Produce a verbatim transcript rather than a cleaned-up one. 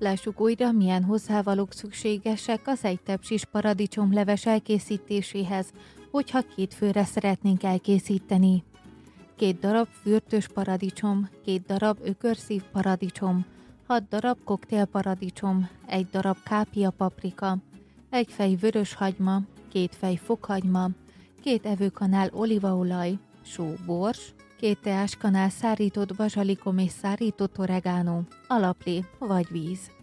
Lássuk újra, milyen hozzávalók szükségesek az egy tepsis paradicsomleves elkészítéséhez, hogyha két főre szeretnénk elkészíteni. Két darab fürtös paradicsom, két darab ökörszív paradicsom, hat darab koktélparadicsom, egy darab kápia paprika, egy fej vörös hagyma, két fej fokhagyma, két evőkanál olívaolaj, só, bors, két teáskanál szárított bazsalikom és szárított oregánó, alaplé vagy víz.